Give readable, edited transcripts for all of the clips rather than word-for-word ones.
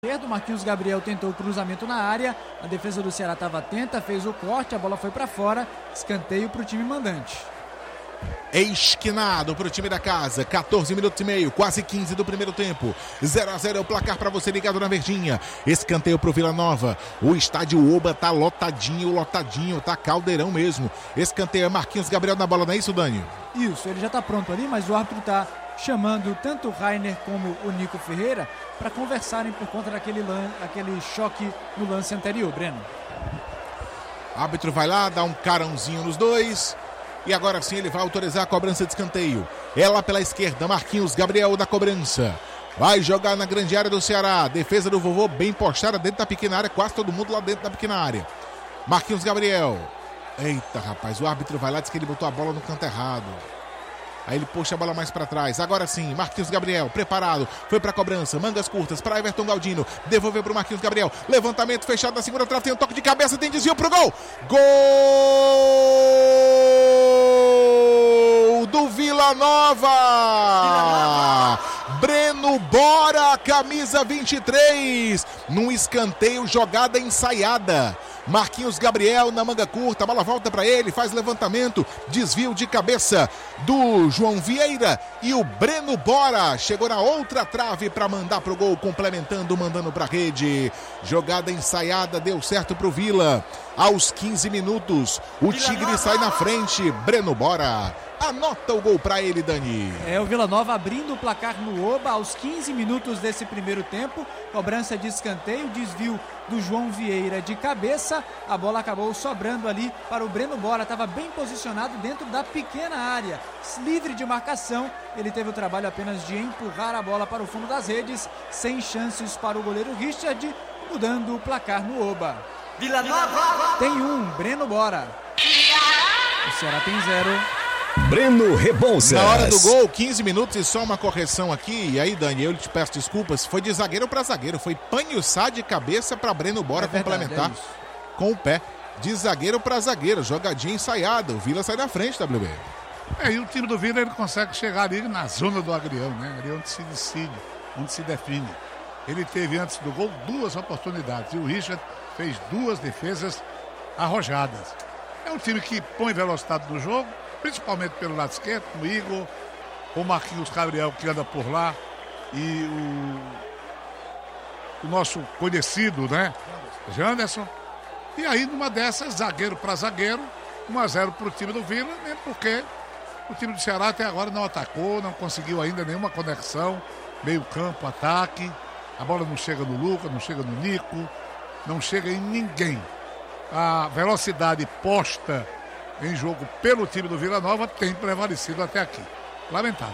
Marquinhos Gabriel tentou o cruzamento na área, a defesa do Ceará estava atenta, fez o corte, a bola foi para fora, escanteio para o time mandante. Esquinado para o time da casa, 14 minutos e meio, quase 15 do primeiro tempo, 0-0 é o placar para você ligado na Verdinha. Escanteio para o Vila Nova, o estádio Oba tá lotadinho, tá caldeirão mesmo. Escanteio é Marquinhos Gabriel na bola, não é isso, Dani? Isso, ele já tá pronto ali, mas o árbitro tá chamando tanto o Rainer como o Nico Ferreira para conversarem por conta daquele choque no lance anterior, Breno. O árbitro vai lá, dá um carãozinho nos dois e agora sim ele vai autorizar a cobrança de escanteio. É lá pela esquerda, Marquinhos Gabriel da cobrança. Vai jogar na grande área do Ceará. Defesa do vovô bem postada dentro da pequena área, quase todo mundo lá dentro da pequena área. Marquinhos Gabriel. Eita, rapaz, o árbitro vai lá, diz que ele botou a bola no canto errado. Aí ele puxa a bola mais para trás. Agora sim, Marquinhos Gabriel, preparado. Foi para a cobrança, mangas curtas para Everton Galdino. Devolveu para o Marquinhos Gabriel. Levantamento fechado na segunda trave. Tem um toque de cabeça, tem desvio pro gol. Gol do Vila Nova. Breno Bora, camisa 23. Num escanteio, jogada ensaiada. Marquinhos Gabriel na manga curta, a bola volta para ele, faz levantamento, desvio de cabeça do João Vieira e o Breno Bora chegou na outra trave para mandar pro gol, complementando, mandando para rede. Jogada ensaiada, deu certo pro Vila. Aos 15 minutos, o Tigre sai na frente, Breno Bora anota o gol para ele, Dani. É o Vila Nova abrindo o placar no Oba aos 15 minutos desse primeiro tempo. Cobrança de escanteio, desvio do João Vieira de cabeça. A bola acabou sobrando ali para o Breno Bora. Estava bem posicionado dentro da pequena área, livre de marcação. Ele teve o trabalho apenas de empurrar a bola para o fundo das redes, sem chances para o goleiro Richard, mudando o placar no Oba. Vila Nova tem Breno Bora. O Ceará tem 0. Breno Rebouças. Na hora do gol, 15 minutos e só uma correção aqui. E aí, Dani, eu te peço desculpas. Foi de zagueiro para zagueiro. Foi panhuçar de cabeça para Breno Bora complementar com o pé. De zagueiro para zagueiro. Jogadinha ensaiada. O Vila sai na frente, WB. E o time do Vila ele consegue chegar ali na zona do agrião, né? Ali onde se decide, onde se define. Ele teve antes do gol 2 oportunidades. E o Richard fez 2 defesas arrojadas. É um time que põe velocidade no jogo, principalmente pelo lado esquerdo, com o Igor, o Marquinhos Gabriel que anda por lá e o nosso conhecido, né? Janderson. E aí numa dessas, zagueiro para zagueiro, 1-0 para o time do Vila, né? Porque o time do Ceará até agora não atacou, não conseguiu ainda nenhuma conexão, meio campo, ataque, a bola não chega no Lucas, não chega no Nico, não chega em ninguém. A velocidade posta em jogo pelo time do Vila Nova tem prevalecido até aqui. Lamentável.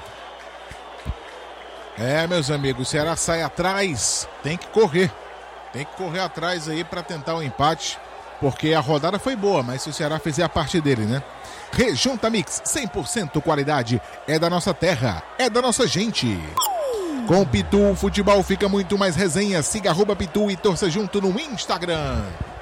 Meus amigos, o Ceará sai atrás, tem que correr atrás aí para tentar o empate, porque a rodada foi boa, mas se o Ceará fizer a parte dele, né? Rejunta Mix, 100% qualidade, é da nossa terra, é da nossa gente. Com o Pitu, o futebol fica muito mais resenha. Siga @Pitu e torça junto no Instagram.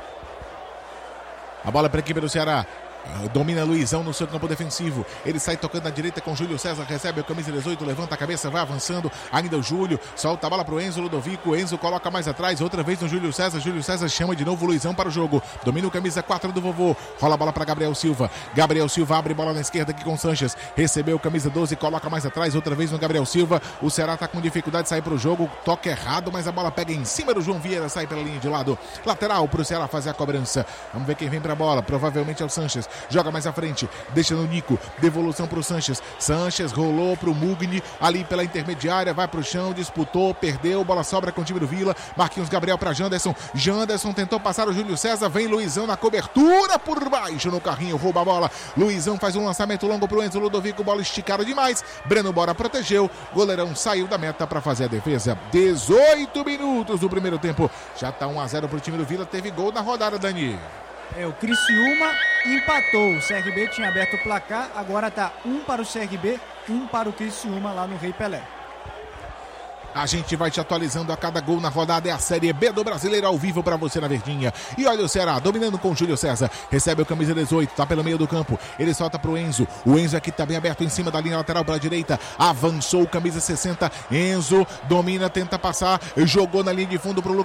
A bola para a equipe do Ceará. Domina Luizão no seu campo defensivo. Ele sai tocando na direita com Júlio César. Recebe o camisa 18, levanta a cabeça, vai avançando. Ainda o Júlio, solta a bola pro Enzo Ludovico. Enzo coloca mais atrás, outra vez no Júlio César. Júlio César chama de novo o Luizão para o jogo. Domina o camisa 4 do vovô. Rola a bola para Gabriel Silva. Gabriel Silva abre bola na esquerda aqui com Sanches. Recebeu o camisa 12, coloca mais atrás, outra vez no Gabriel Silva. O Ceará tá com dificuldade de sair pro jogo. Toque errado, mas a bola pega em cima do João Vieira, sai pela linha de lado. Lateral pro Ceará fazer a cobrança. Vamos ver quem vem pra bola. Provavelmente é o Sanches. Joga mais à frente. Deixa no Nico, devolução pro Sanches. Sanches rolou pro Mugni, ali pela intermediária, vai pro chão, disputou, perdeu, bola sobra com o time do Vila. Marquinhos Gabriel pra Janderson. Janderson tentou passar o Júlio César, vem Luizão na cobertura por baixo no carrinho, rouba a bola. Luizão faz um lançamento longo pro Enzo Ludovico, bola esticada demais. Breno Bora protegeu, goleirão saiu da meta pra fazer a defesa. 18 minutos do primeiro tempo, já tá 1-0 pro time do Vila, teve gol na rodada, Dani. O Criciúma empatou. O CRB tinha aberto o placar, agora tá 1 para o CRB, 1 para o Criciúma lá no Rei Pelé. A gente vai te atualizando a cada gol na rodada. É a Série B do Brasileiro ao vivo pra você na Verdinha. E olha o Ceará dominando com o Júlio César. Recebe o camisa 18, tá pelo meio do campo. Ele solta pro Enzo. O Enzo aqui tá bem aberto em cima da linha lateral pela direita. Avançou o camisa 60. Enzo domina, tenta passar. Jogou na linha de fundo pro Lucas